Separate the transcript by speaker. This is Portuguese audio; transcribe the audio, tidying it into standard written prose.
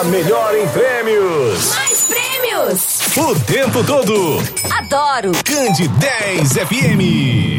Speaker 1: A melhor em prêmios.
Speaker 2: Mais prêmios.
Speaker 1: O tempo todo.
Speaker 2: Adoro.
Speaker 1: Cande 10 FM.